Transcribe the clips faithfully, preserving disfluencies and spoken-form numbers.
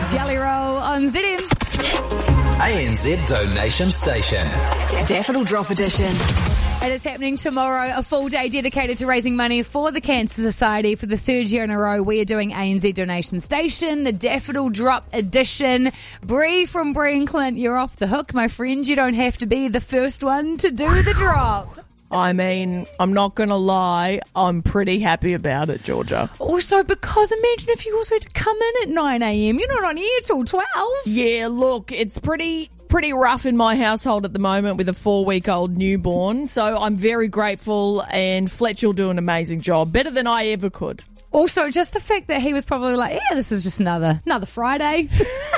Jelly Roll on Z M. A N Z Donation Station. Daffodil Drop Edition. It is happening tomorrow, a full day dedicated to raising money for the Cancer Society. For the third year in a row, we are doing A N Z Donation Station, the Daffodil Drop Edition. Bree from Bree and Clint, you're off the hook, my friend. You don't have to be the first one to do the drop. I mean, I'm not going to lie, I'm pretty happy about it, Georgia. Also, because imagine if you also had to come in at nine a.m. You're not on air till twelve. Yeah, look, it's pretty pretty rough in my household at the moment with a four-week-old newborn, so I'm very grateful, and Fletch will do an amazing job, better than I ever could. Also, just the fact that he was probably like, yeah, this is just another another Friday.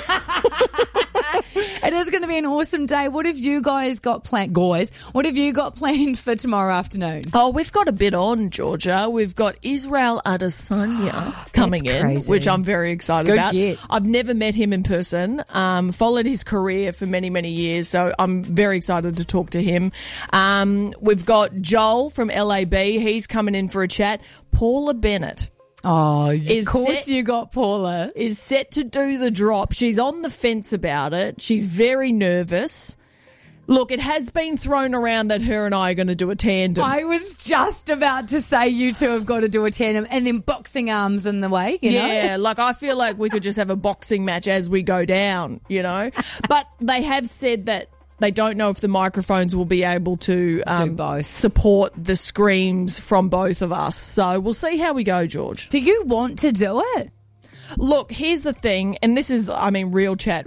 It is going to be an awesome day. What have you guys got planned? Guys, what have you got planned for tomorrow afternoon? Oh, we've got a bit on, Georgia. We've got Israel Adesanya coming in, crazy. which I'm very excited Good about. get. I've never met him in person, um, followed his career for many, many years, so I'm very excited to talk to him. Um, we've got Joel from L A B. He's coming in for a chat. Paula Bennett. Oh, Is of course set- you got Paula. Is set to do the drop. She's on the fence about it. She's very nervous. Look, it has been thrown around that her and I are going to do a tandem. I was just about to say you two have got to do a tandem and then boxing arms in the way, you know? Yeah, like I feel like we could just have a boxing match as we go down, you know? But they have said that they don't know if the microphones will be able to um, Do both. support the screams from both of us. So we'll see how we go, George. Do you want to do it? Look, here's the thing, and this is, I mean, real chat.